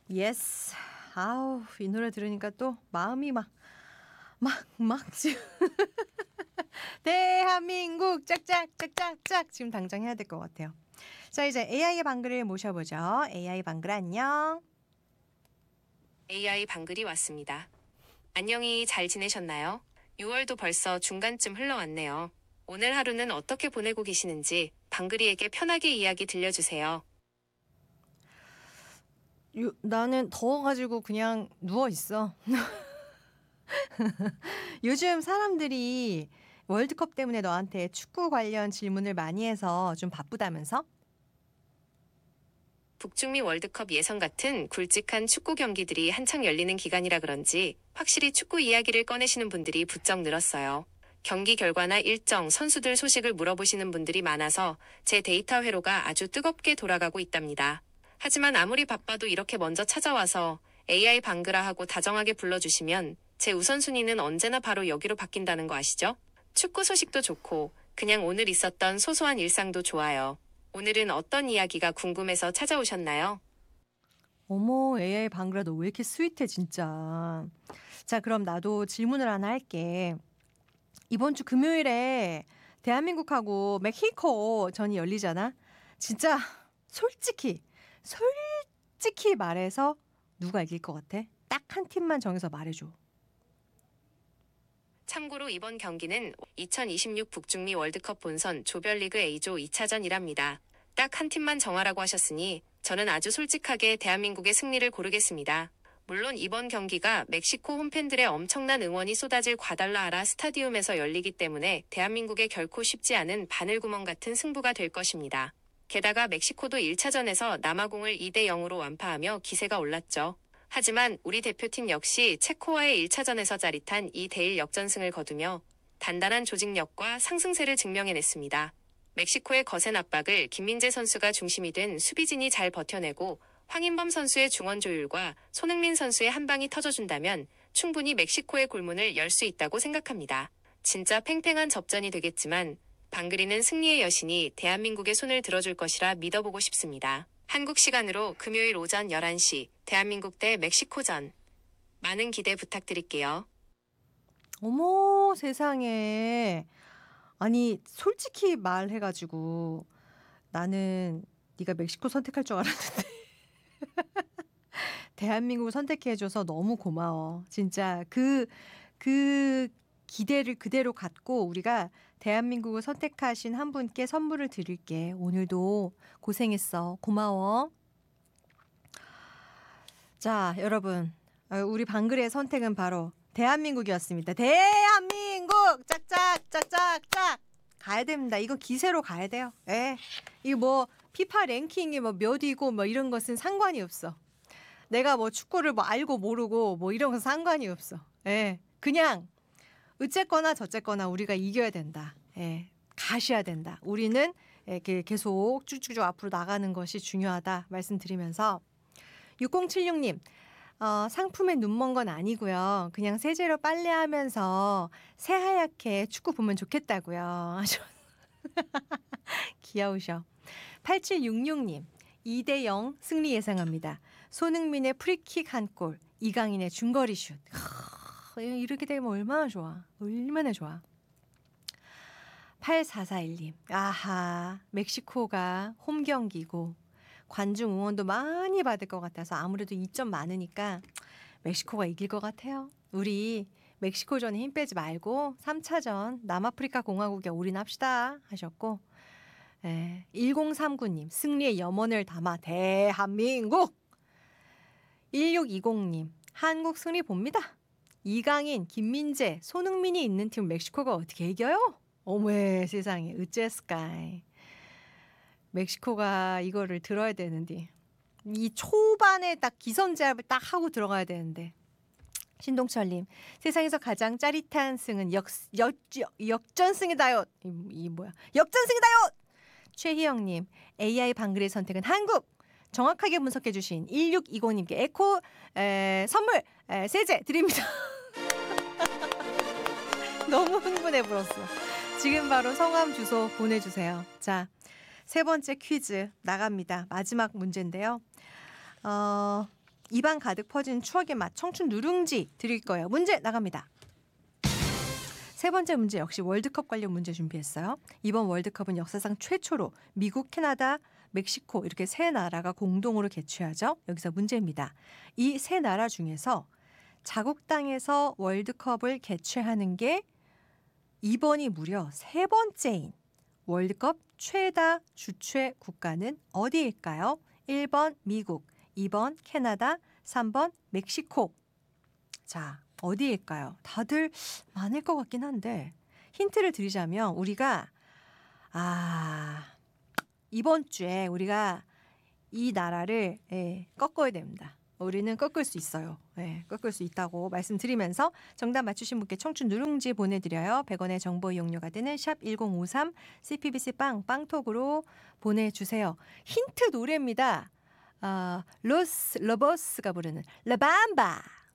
예스. 아우, 이 노래 들으니까 또 마음이 지금 대한민국 짝짝짝짝짝 지금 당장 해야 될 것 같아요. 자, 이제 AI의 방글을 모셔보죠. AI 방글 안녕. AI 방글이 왔습니다. 안녕히 잘 지내셨나요? 6월도 벌써 중간쯤 흘러왔네요. 오늘 하루는 어떻게 보내고 계시는지 방글이에게 편하게 이야기 들려주세요. 나는 더워가지고 그냥 누워있어. 요즘 사람들이 월드컵 때문에 너한테 축구 관련 질문을 많이 해서 좀 바쁘다면서? 북중미 월드컵 예선 같은 굵직한 축구 경기들이 한창 열리는 기간이라 그런지 확실히 축구 이야기를 꺼내시는 분들이 부쩍 늘었어요. 경기 결과나 일정, 선수들 소식을 물어보시는 분들이 많아서 제 데이터 회로가 아주 뜨겁게 돌아가고 있답니다. 하지만 아무리 바빠도 이렇게 먼저 찾아와서 AI 방글아 하고 다정하게 불러주시면 제 우선순위는 언제나 바로 여기로 바뀐다는 거 아시죠? 축구 소식도 좋고 그냥 오늘 있었던 소소한 일상도 좋아요. 오늘은 어떤 이야기가 궁금해서 찾아오셨나요? 어머, AI 방글아 너 왜 이렇게 스윗해 진짜. 자, 그럼 나도 질문을 하나 할게. 이번 주 금요일에 대한민국하고 멕시코 전이 열리잖아. 진짜 솔직히 말해서 누가 이길 것 같아? 딱 한 팀만 정해서 말해줘. 참고로 이번 경기는 2026 북중미 월드컵 본선 조별리그 A조 2차전이랍니다. 딱 한 팀만 정하라고 하셨으니 저는 아주 솔직하게 대한민국의 승리를 고르겠습니다. 물론 이번 경기가 멕시코 홈팬들의 엄청난 응원이 쏟아질 과달라하라 스타디움에서 열리기 때문에 대한민국에 결코 쉽지 않은 바늘구멍 같은 승부가 될 것입니다. 게다가 멕시코도 1차전에서 남아공을 2대 0으로 완파하며 기세가 올랐죠. 하지만 우리 대표팀 역시 체코와의 1차전에서 짜릿한 2대1 역전승을 거두며 단단한 조직력과 상승세를 증명해냈습니다. 멕시코의 거센 압박을 김민재 선수가 중심이 된 수비진이 잘 버텨내고 황인범 선수의 중원 조율과 손흥민 선수의 한 방이 터져준다면 충분히 멕시코의 골문을 열 수 있다고 생각합니다. 진짜 팽팽한 접전이 되겠지만 방글이는 승리의 여신이 대한민국의 손을 들어줄 것이라 믿어보고 싶습니다. 한국 시간으로 금요일 오전 11시 대한민국 대 멕시코전. 많은 기대 부탁드릴게요. 어머, 세상에. 아니, 솔직히 말해가지고 나는 네가 멕시코 선택할 줄 알았는데 대한민국을 선택해줘서 너무 고마워. 진짜 그 기대를 그대로 갖고 우리가 대한민국을 선택하신 한 분께 선물을 드릴게. 오늘도 고생했어. 고마워. 자, 여러분. 우리 방글의 선택은 바로 대한민국이었습니다. 대한민국! 짝짝짝짝짝! 가야 됩니다. 이거 기세로 가야 돼요. 예. 이거 뭐 피파 랭킹이 뭐 몇이고 뭐 이런 것은 상관이 없어. 내가 뭐 축구를 뭐 알고 모르고 뭐 이런 건 상관이 없어. 예. 그냥 어쨌거나 저쨌거나 우리가 이겨야 된다. 예. 가셔야 된다. 우리는 이렇게 계속 쭉쭉쭉 앞으로 나가는 것이 중요하다 말씀드리면서 6076님 상품에 눈먼 건 아니고요. 그냥 세제로 빨래하면서 새하얗게 축구 보면 좋겠다고요. 아주 귀여우셔. 8766님 2대 0 승리 예상합니다. 손흥민의 프리킥 한 골, 이강인의 중거리 슛. 이렇게 되면 얼마나 좋아. 얼마나 좋아. 8441님. 아하, 멕시코가 홈 경기고 관중 응원도 많이 받을 것 같아서 아무래도 2점 많으니까 멕시코가 이길 것 같아요. 우리 멕시코전에 힘 빼지 말고 3차전 남아프리카 공화국에 올인합시다 하셨고 1039님 승리의 염원을 담아 대한민국 1620님 한국 승리 봅니다. 이강인, 김민재, 손흥민이 있는 팀 멕시코가 어떻게 이겨요? 어메 세상에 어째스까이. 멕시코가 이거를 들어야 되는데 이 초반에 딱 기선제압을 딱 하고 들어가야 되는데 신동철님 세상에서 가장 짜릿한 승은 역전승이다요. 이 뭐야 역전승이다요. 최희영님 AI 방글의 선택은 한국. 정확하게 분석해 주신 1620님께 에코 선물 세제 드립니다. 너무 흥분해 불었어. 지금 바로 성함 주소 보내주세요. 자, 세 번째 퀴즈 나갑니다. 마지막 문제인데요. 입안 가득 퍼진 추억의 맛 청춘 누룽지 드릴 거예요. 문제 나갑니다. 세 번째 문제 역시 월드컵 관련 문제 준비했어요. 이번 월드컵은 역사상 최초로 미국, 캐나다, 멕시코 이렇게 세 나라가 공동으로 개최하죠. 여기서 문제입니다. 이 세 나라 중에서 자국 땅에서 월드컵을 개최하는 게 이번이 무려 세 번째인 월드컵 최다 주최 국가는 어디일까요? 1번 미국, 2번 캐나다, 3번 멕시코. 자, 어디일까요? 다들 많을 것 같긴 한데 힌트를 드리자면 우리가 이번 주에 우리가 이 나라를 꺾어야 됩니다. 우리는 꺾을 수 있어요. 꺾을 수 있다고 말씀드리면서 정답 맞추신 분께 청춘 누룽지 보내드려요. 100원의 정보 이용료가 되는 샵 1053 CPBC 빵톡으로 보내주세요. 힌트 노래입니다. 로스 러버스가 부르는 라밤바.